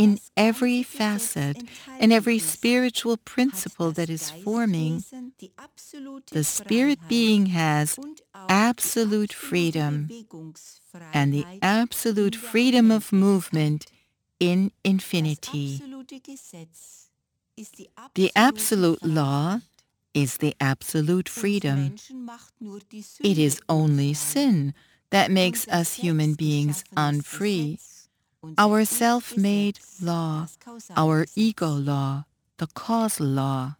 in every facet and every spiritual principle that is forming, the spirit being has absolute freedom and the absolute freedom of movement in infinity. The absolute law is the absolute freedom. It is only sin that makes us human beings unfree. Our self-made law, our ego law, the causal law.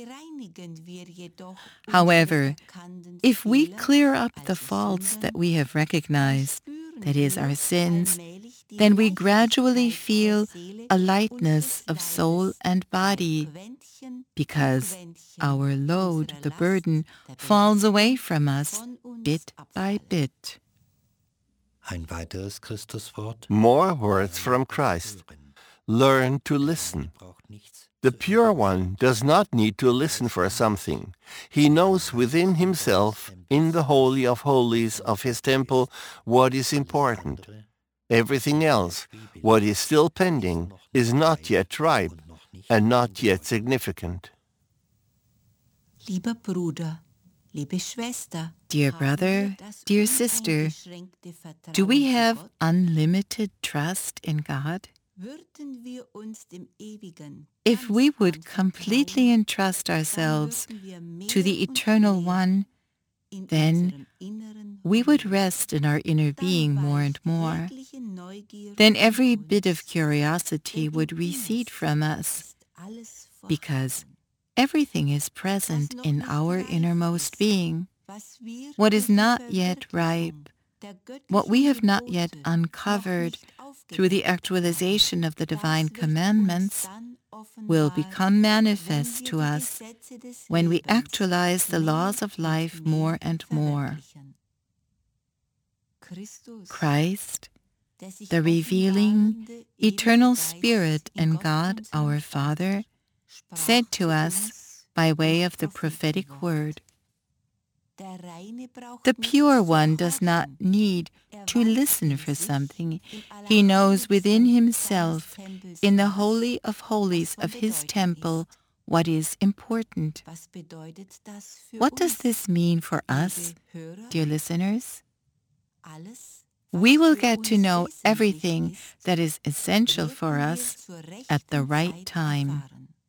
However, if we clear up the faults that we have recognized, that is, our sins, then we gradually feel a lightness of soul and body, because our load, the burden, falls away from us bit by bit. Ein weiteres Christuswort. More words from Christ. Learn to listen. The Pure One does not need to listen for something. He knows within himself, in the Holy of Holies of his temple, what is important. Everything else, what is still pending, is not yet ripe and not yet significant. Lieber Bruder, liebe Schwester, dear brother, dear sister, do we have unlimited trust in God? If we would completely entrust ourselves to the Eternal One, then we would rest in our inner being more and more. Then every bit of curiosity would recede from us, because everything is present in our innermost being. What is not yet ripe, what we have not yet uncovered through the actualization of the divine commandments, will become manifest to us when we actualize the laws of life more and more. Christ, the revealing, eternal Spirit and God our Father, said to us by way of the prophetic word, the Pure One does not need to listen for something. He knows within himself, in the Holy of Holies of his temple, what is important. What does this mean for us, dear listeners? We will get to know everything that is essential for us at the right time.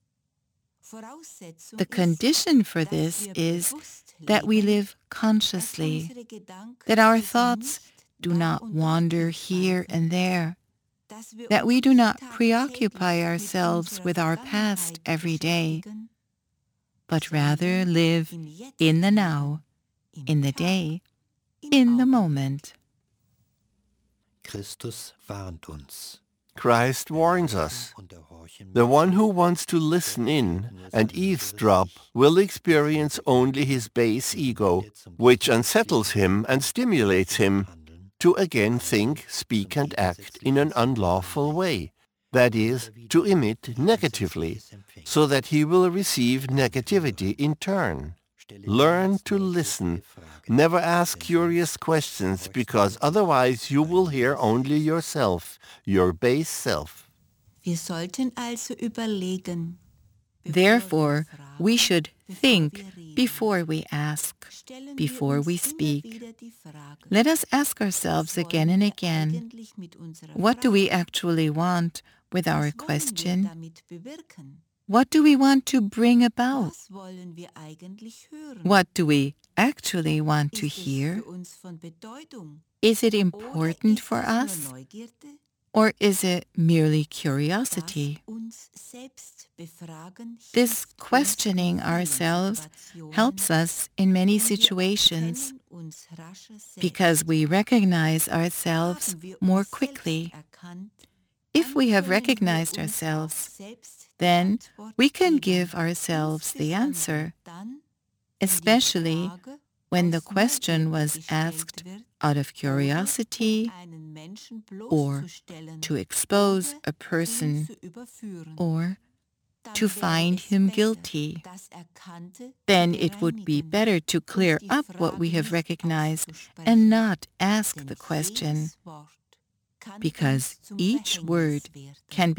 The condition for this is that we live consciously, that our thoughts do not wander here and there, that we do not preoccupy ourselves with our past every day, but rather live in the now, in the day, in the moment. Christus warnt uns. Christ warns us. The one who wants to listen in and eavesdrop will experience only his base ego, which unsettles him and stimulates him to again think, speak and act in an unlawful way, that is, to emit negatively, so that he will receive negativity in turn. Learn to listen. Never ask curious questions, because otherwise you will hear only yourself, your base self. Therefore, we should think before we ask, before we speak. Let us ask ourselves again and again, what do we actually want with our question? What do we want to bring about? What do we actually want to hear? Is it important for us? Or is it merely curiosity? This questioning ourselves helps us in many situations because we recognize ourselves more quickly. If we have recognized ourselves, then we can give ourselves the answer, especially when the question was asked out of curiosity or to expose a person or to find him guilty. Then it would be better to clear up what we have recognized and not ask the question, because each word can be